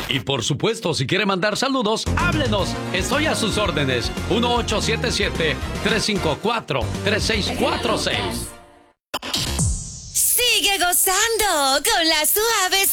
Y por supuesto, si quiere mandar saludos, háblenos. Estoy a sus órdenes. 1877-354-3646. Sigue gozando con las suaves